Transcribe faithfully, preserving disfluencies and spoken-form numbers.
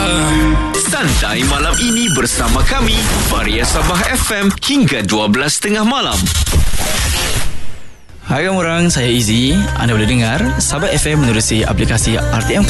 Santai malam ini bersama kami, Varia Sabah F M, hingga dua belas tiga puluh malam. Hai kamu orang, saya Izzy. Anda boleh dengar Sabah F M menerusi aplikasi R T M